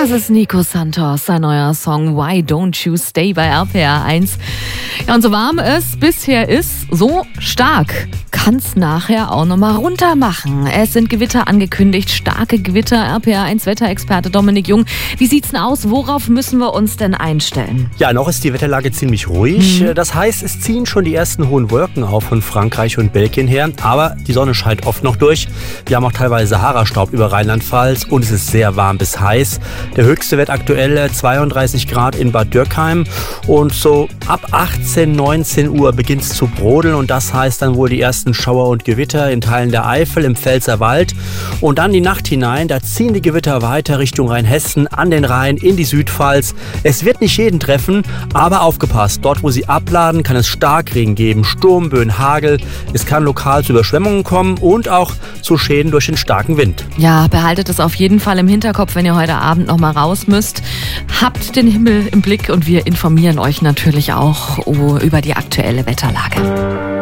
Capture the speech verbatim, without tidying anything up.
Das ist Nico Santos, sein neuer Song Why Don't You Stay bei R P R eins. Ja, und so warm es bisher ist, so stark kann es nachher auch nochmal runter machen. Es sind Gewitter angekündigt, starke Gewitter. R P R eins Wetterexperte Dominik Jung. Wie sieht's denn aus? Worauf müssen wir uns denn einstellen? Ja, noch ist die Wetterlage ziemlich ruhig. Mhm. Das heißt, es ziehen schon die ersten hohen Wolken auf von Frankreich und Belgien her. Aber die Sonne scheint oft noch durch. Wir haben auch teilweise Sahara-Staub über Rheinland-Pfalz und es ist sehr warm bis heiß. Der höchste Wert aktuell zweiunddreißig Grad in Bad Dürkheim. Und so ab achtzehn, neunzehn Uhr beginnt es zu brodeln. Und das heißt dann wohl die ersten Schauer und Gewitter in Teilen der Eifel, im Pfälzerwald. Und dann die Nacht hinein, da ziehen die Gewitter weiter Richtung Rheinhessen, an den Rhein, in die Südpfalz. Es wird nicht jeden treffen, aber aufgepasst. Dort, wo sie abladen, kann es Starkregen geben, Sturmböen, Hagel. Es kann lokal zu Überschwemmungen kommen und auch zu Schäden durch den starken Wind. Ja, behaltet es auf jeden Fall im Hinterkopf, wenn ihr heute Abend noch mal raus müsst. Habt den Himmel im Blick und wir informieren euch natürlich auch über die aktuelle Wetterlage.